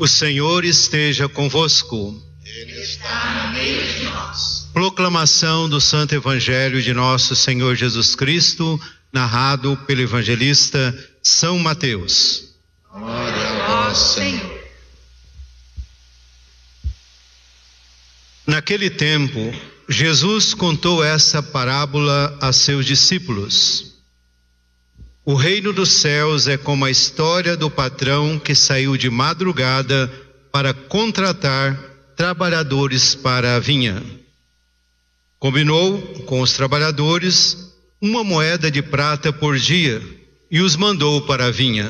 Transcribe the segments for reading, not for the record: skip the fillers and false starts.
O Senhor esteja convosco. Ele está no meio de nós. Proclamação do Santo Evangelho de nosso Senhor Jesus Cristo, narrado pelo evangelista São Mateus. Glória a vós, Senhor. Naquele tempo, Jesus contou essa parábola a seus discípulos. O reino dos céus é como a história do patrão que saiu de madrugada para contratar trabalhadores para a vinha. Combinou com os trabalhadores 1 moeda de prata por dia e os mandou para a vinha.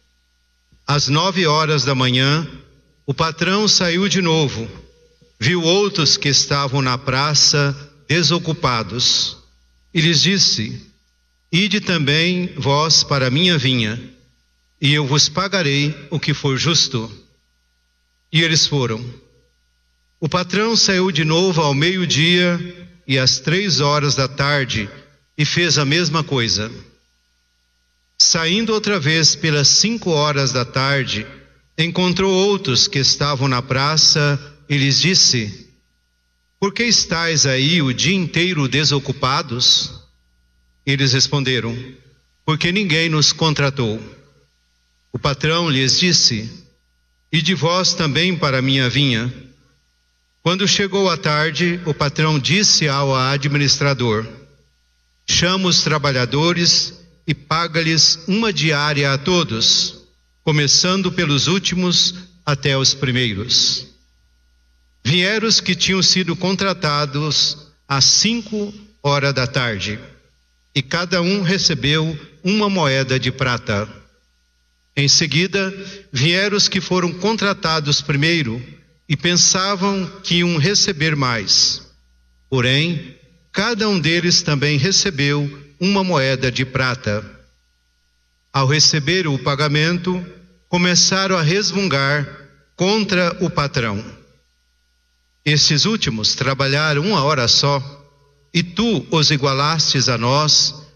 Às 9 horas da manhã, o patrão saiu de novo, viu outros que estavam na praça desocupados e lhes disse: Ide também vós para a minha vinha, e eu vos pagarei o que for justo. E eles foram. O patrão saiu de novo ao meio-dia e às 3 horas da tarde e fez a mesma coisa. Saindo outra vez pelas 5 horas da tarde, encontrou outros que estavam na praça e lhes disse: Por que estáis aí o dia inteiro desocupados? Eles responderam: Porque ninguém nos contratou. O patrão lhes disse: Ide vós também para a minha vinha. Quando chegou a tarde, o patrão disse ao administrador: Chama os trabalhadores e paga-lhes 1 diária a todos, começando pelos últimos até os primeiros. Vieram os que tinham sido contratados às 5 horas da tarde, e cada um recebeu 1 moeda de prata. Em seguida, vieram os que foram contratados primeiro e pensavam que iam receber mais. Porém, cada um deles também recebeu 1 moeda de prata. Ao receber o pagamento, começaram a resmungar contra o patrão. Estes últimos trabalharam 1 hora só, e tu os igualastes a nós,